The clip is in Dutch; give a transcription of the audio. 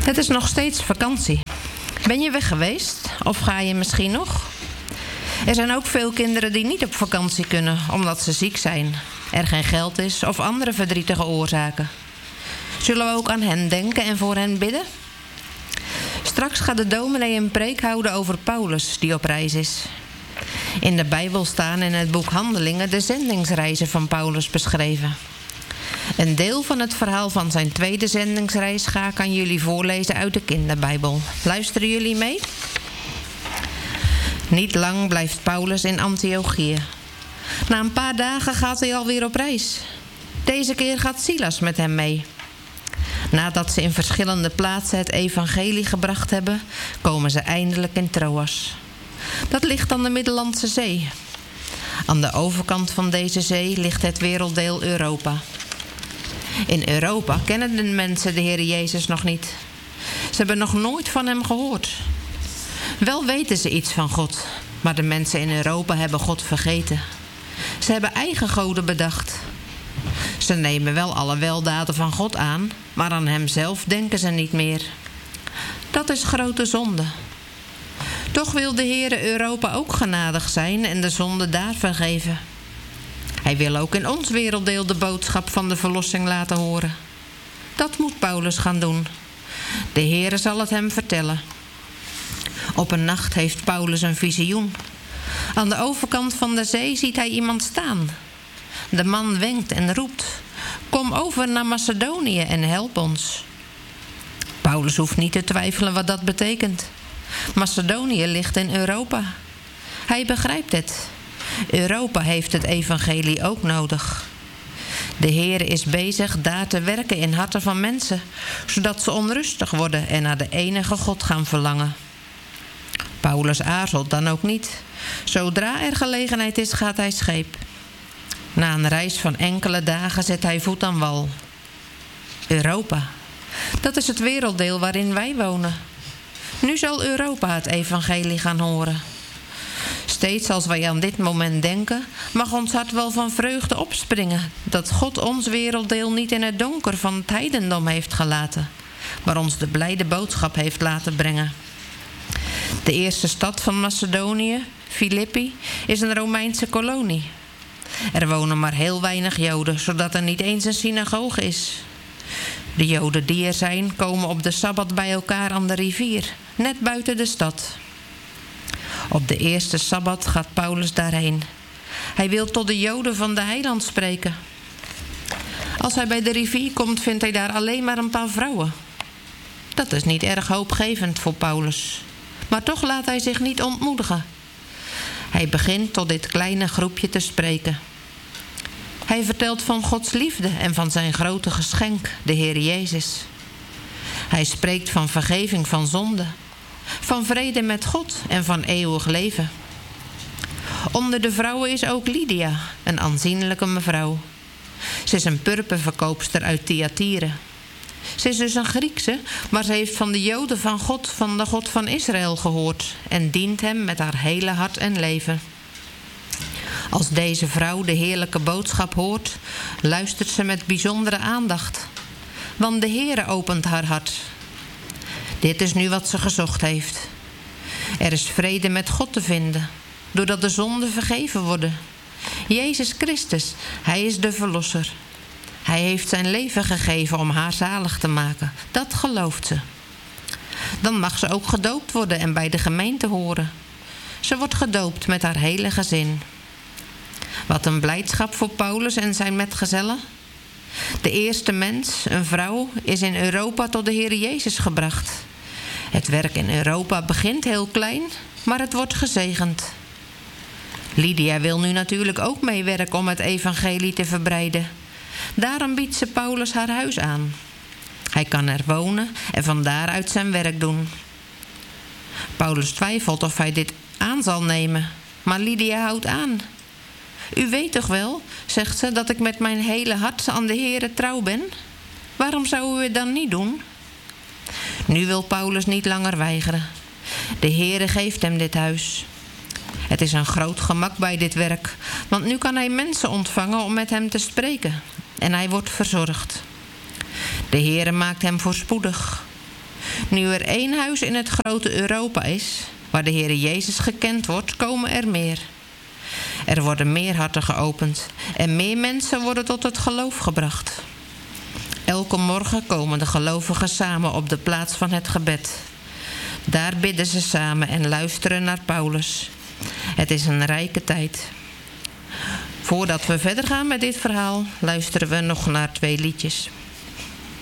Het is nog steeds vakantie. Ben je weg geweest? Of ga je misschien nog? Er zijn ook veel kinderen die niet op vakantie kunnen omdat ze ziek zijn, er geen geld is of andere verdrietige oorzaken. Zullen we ook aan hen denken en voor hen bidden? Straks gaat de dominee een preek houden over Paulus die op reis is. In de Bijbel staan in het boek Handelingen de zendingsreizen van Paulus beschreven. Een deel van het verhaal van zijn tweede zendingsreis ga ik aan jullie voorlezen uit de kinderbijbel. Luisteren jullie mee? Niet lang blijft Paulus in Antiochië. Na een paar dagen gaat hij alweer op reis. Deze keer gaat Silas met hem mee. Nadat ze in verschillende plaatsen het evangelie gebracht hebben, komen ze eindelijk in Troas. Dat ligt aan de Middellandse Zee. Aan de overkant van deze zee ligt het werelddeel Europa. In Europa kennen de mensen de Heer Jezus nog niet. Ze hebben nog nooit van hem gehoord. Wel weten ze iets van God, maar de mensen in Europa hebben God vergeten. Ze hebben eigen goden bedacht. Ze nemen wel alle weldaden van God aan, maar aan hemzelf denken ze niet meer. Dat is grote zonde. Toch wil de Heer Europa ook genadig zijn en de zonde daar vergeven. Hij wil ook in ons werelddeel de boodschap van de verlossing laten horen. Dat moet Paulus gaan doen. De Heer zal het hem vertellen. Op een nacht heeft Paulus een visioen. Aan de overkant van de zee ziet hij iemand staan. De man wenkt en roept: kom over naar Macedonië en help ons. Paulus hoeft niet te twijfelen wat dat betekent. Macedonië ligt in Europa. Hij begrijpt het. Europa heeft het evangelie ook nodig. De Heer is bezig daar te werken in harten van mensen, zodat ze onrustig worden en naar de enige God gaan verlangen. Paulus aarzelt dan ook niet. Zodra er gelegenheid is, gaat hij scheep. Na een reis van enkele dagen zet hij voet aan wal. Europa, dat is het werelddeel waarin wij wonen. Nu zal Europa het evangelie gaan horen. Steeds als wij aan dit moment denken, mag ons hart wel van vreugde opspringen dat God ons werelddeel niet in het donker van het heidendom heeft gelaten, maar ons de blijde boodschap heeft laten brengen. De eerste stad van Macedonië, Filippi, is een Romeinse kolonie. Er wonen maar heel weinig Joden, zodat er niet eens een synagoge is. De Joden die er zijn, komen op de Sabbat bij elkaar aan de rivier, net buiten de stad. Op de eerste Sabbat gaat Paulus daarheen. Hij wil tot de Joden van de heiland spreken. Als hij bij de rivier komt, vindt hij daar alleen maar een paar vrouwen. Dat is niet erg hoopgevend voor Paulus. Maar toch laat hij zich niet ontmoedigen. Hij begint tot dit kleine groepje te spreken. Hij vertelt van Gods liefde en van zijn grote geschenk, de Heer Jezus. Hij spreekt van vergeving van zonde, van vrede met God en van eeuwig leven. Onder de vrouwen is ook Lydia, een aanzienlijke mevrouw. Ze is een purperverkoopster uit Thyatira. Ze is dus een Griekse, maar ze heeft van de Joden van de God van Israël gehoord en dient hem met haar hele hart en leven. Als deze vrouw de heerlijke boodschap hoort, luistert ze met bijzondere aandacht. Want de Heere opent haar hart. Dit is nu wat ze gezocht heeft. Er is vrede met God te vinden, doordat de zonden vergeven worden. Jezus Christus, Hij is de Verlosser. Hij heeft zijn leven gegeven om haar zalig te maken. Dat gelooft ze. Dan mag ze ook gedoopt worden en bij de gemeente horen. Ze wordt gedoopt met haar hele gezin. Wat een blijdschap voor Paulus en zijn metgezellen. De eerste mens, een vrouw, is in Europa tot de Heer Jezus gebracht. Het werk in Europa begint heel klein, maar het wordt gezegend. Lydia wil nu natuurlijk ook meewerken om het evangelie te verbreiden. Daarom biedt ze Paulus haar huis aan. Hij kan er wonen en van daaruit zijn werk doen. Paulus twijfelt of hij dit aan zal nemen, maar Lydia houdt aan. U weet toch wel, zegt ze, dat ik met mijn hele hart aan de Heere trouw ben? Waarom zou u het dan niet doen? Nu wil Paulus niet langer weigeren. De Heere geeft hem dit huis. Het is een groot gemak bij dit werk, want nu kan hij mensen ontvangen om met hem te spreken. En hij wordt verzorgd. De Heere maakt hem voorspoedig. Nu er 1 huis in het grote Europa is, waar de Heere Jezus gekend wordt, komen er meer. Er worden meer harten geopend en meer mensen worden tot het geloof gebracht. Elke morgen komen de gelovigen samen op de plaats van het gebed. Daar bidden ze samen en luisteren naar Paulus. Het is een rijke tijd. Voordat we verder gaan met dit verhaal, luisteren we nog naar 2 liedjes.